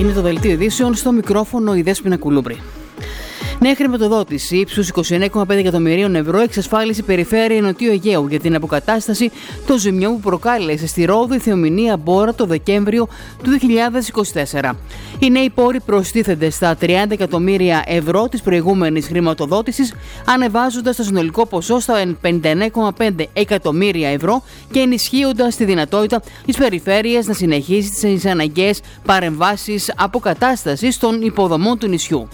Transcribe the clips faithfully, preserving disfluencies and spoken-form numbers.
Είναι το δελτίο ειδήσεων, στο μικρόφωνο η Δέσποινα Κουλούμπρη. Νέα χρηματοδότηση ύψους είκοσι εννέα κόμμα πέντε εκατομμυρίων ευρώ εξασφάλισε Περιφέρεια Νοτιού Αιγαίου για την αποκατάσταση των ζημιών που προκάλεσε στη Ρόδο η θεομηνία Μπόρα το Δεκέμβριο του δύο χιλιάδες είκοσι τέσσερα. Οι νέοι πόροι προστίθενται στα τριάντα εκατομμύρια ευρώ της προηγούμενης χρηματοδότησης, ανεβάζοντας το συνολικό ποσό στα πενήντα εννέα κόμμα πέντε εκατομμύρια ευρώ και ενισχύοντας τη δυνατότητα της περιφέρειας να συνεχίσει τις αναγκαίες παρεμβάσεις αποκατάστασης των υποδομών του νησιού.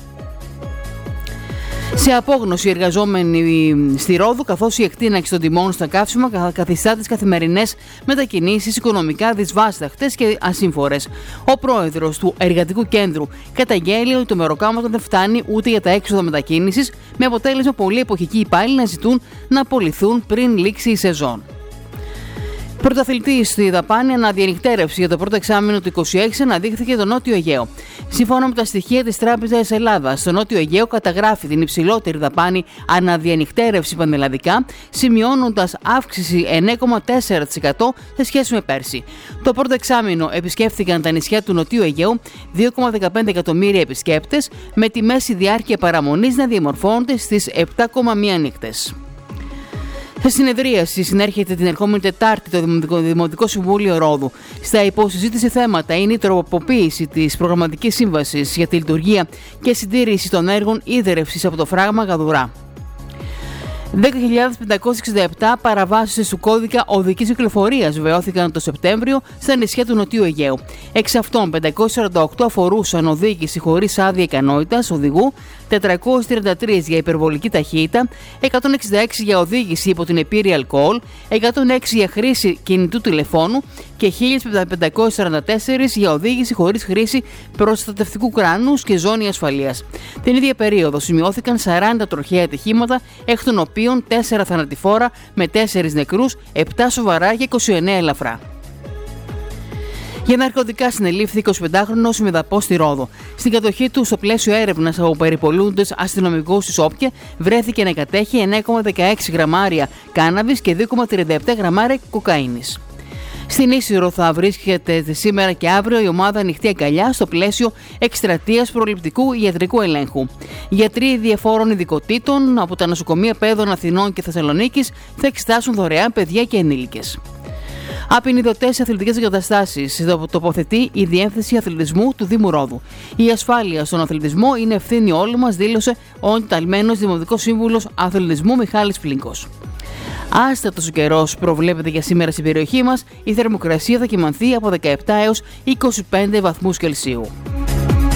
Σε απόγνωση, οι εργαζόμενοι στη Ρόδο, καθώς η εκτείναξη των τιμών στα καύσιμα καθιστά τις καθημερινές μετακινήσεις οικονομικά δυσβάσταχτες και ασύμφορες. Ο πρόεδρος του Εργατικού Κέντρου καταγγέλει ότι το μεροκάματο δεν φτάνει ούτε για τα έξοδα μετακίνησης, με αποτέλεσμα πολλοί εποχικοί υπάλληλοι να ζητούν να απολυθούν πριν λήξει η σεζόν. Πρωταθλητή στη δαπάνη αναδιανυκτέρευση για το πρώτο εξάμηνο του είκοσι έξι αναδείχθηκε το Νότιο Αιγαίο. Σύμφωνα με τα στοιχεία της Τράπεζας Ελλάδας, το Νότιο Αιγαίο καταγράφει την υψηλότερη δαπάνη αναδιανυκτέρευση πανελλαδικά, σημειώνοντας αύξηση εννέα κόμμα τέσσερα τοις εκατό σε σχέση με πέρσι. Το πρώτο εξάμηνο επισκέφθηκαν τα νησιά του Νοτιού Αιγαίου δύο κόμμα δεκαπέντε εκατομμύρια επισκέπτες, με τη μέση διάρκεια παραμονής να διαμορφώνεται στις επτά κόμμα μία νύχτες. Σε συνεδρίαση συνέρχεται την ερχόμενη Τετάρτη το Δημοτικό, Δημοτικό Συμβούλιο Ρόδου. Στα υποσυζήτηση θέματα είναι η τροποποίηση της προγραμματικής σύμβασης για τη λειτουργία και συντήρηση των έργων ίδρευσης από το φράγμα Γαδουρά. δέκα χιλιάδες πεντακόσιες εξήντα επτά παραβάσεις του κώδικα οδικής κυκλοφορίας βεβαιώθηκαν το Σεπτέμβριο στα νησιά του Νοτιού Αιγαίου. Εξ αυτών, πεντακόσιες σαράντα οκτώ αφορούσαν οδήγηση χωρίς άδεια ικανότητας οδηγού, τετρακόσιες τριάντα τρία για υπερβολική ταχύτητα, εκατόν εξήντα έξι για οδήγηση υπό την επίρρεια αλκοόλ, εκατόν έξι για χρήση κινητού τηλεφώνου και χίλια πεντακόσιες σαράντα τέσσερα για οδήγηση χωρίς χρήση προστατευτικού κράνους και ζώνη ασφαλείας. Την ίδια περίοδο σημειώθηκαν σαράντα τροχαία ατυχήματα, εκ των οποίων τέσσερα θανατηφόρα με τέσσερις νεκρούς, επτά σοβαρά και είκοσι εννέα ελαφρά. Για ναρκωτικά συνελήφθη εικοσιπεντάχρονος μεδαπός στη Ρόδο. Στην κατοχή του, στο πλαίσιο έρευνας από περιπολούντες αστυνομικούς της Όποια, βρέθηκε να κατέχει εννέα κόμμα δεκαέξι γραμμάρια κάναβης και δύο κόμμα τριάντα επτά γραμμάρια κοκαίνης. Στην Ίσυρο θα βρίσκεται σήμερα και αύριο η ομάδα Ανοιχτή Αγκαλιά στο πλαίσιο εκστρατείας προληπτικού ιατρικού ελέγχου. Γιατροί διαφόρων ειδικοτήτων από τα νοσοκομεία Πέδων Αθηνών και Θεσσαλονίκης θα εξετάσουν δωρεάν παιδιά και ενήλικες. Απεινιδωτές σε αθλητικές εγκαταστάσεις τοποθετεί η Διεύθυνση Αθλητισμού του Δήμου Ρόδου. Η ασφάλεια στον αθλητισμό είναι ευθύνη όλων μας, δήλωσε ο εντεταλμένος Δημοτικός Σύμβουλος Αθλητισμού Μιχάλης Φλίνκος. Άστατος ο καιρός προβλέπεται για σήμερα στην περιοχή μας. Η θερμοκρασία θα κυμανθεί από δεκαεπτά έως είκοσι πέντε βαθμούς Κελσίου.